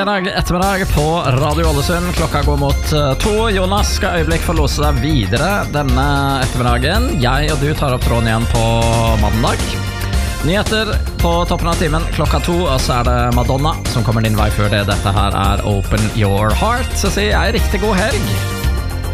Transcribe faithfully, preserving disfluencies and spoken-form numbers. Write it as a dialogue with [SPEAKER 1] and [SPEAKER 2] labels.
[SPEAKER 1] fredag ettermiddag på Radio Ålesund. Klokka går mot uh, to. Jonas skal øyeblikk få lose deg videre denne ettermiddagen. Jeg og du tar opp tråden igjen på mandag. Nyheter på toppen av timen klokka to, og så er det Madonna som kommer din vei før det. Dette her er Open Your Heart. Så sier jeg riktig god helg.